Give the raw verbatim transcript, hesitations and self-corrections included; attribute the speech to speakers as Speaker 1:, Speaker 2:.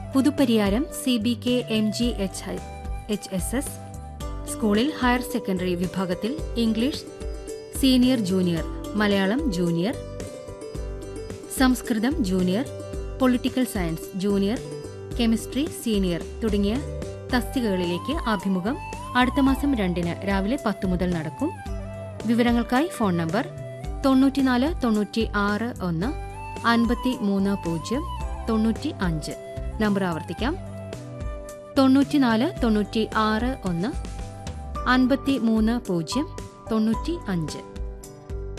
Speaker 1: Puthupariyaram C B K M G H H S S സ്കൂളിൽ higher secondary വിഭാഗത്തിൽ English senior junior, Malayalam junior, സംസ്കൃതം junior, political science junior, chemistry senior തുടങ്ങിയ തസ്തികകളിലേക്ക് അഭിമുഖം അടുത്ത മാസം രണ്ടിന് രാവിലെ പത്ത് മുതൽ നടക്കും. വിവരങ്ങൾക്കായി ഫോൺ നമ്പർ തൊണ്ണൂറ്റിനാല് തൊണ്ണൂറ്റി ആറ് ഒന്ന് അൻപത്തി മൂന്ന് പൂജ്യം തൊണ്ണൂറ്റി അഞ്ച്. നമ്പർ ആവർത്തിക്കാം: തൊണ്ണൂറ്റിനാല് തൊണ്ണൂറ്റി ആറ് ഒന്ന് അൻപത്തി മൂന്ന് പൂജ്യം തൊണ്ണൂറ്റി അഞ്ച്.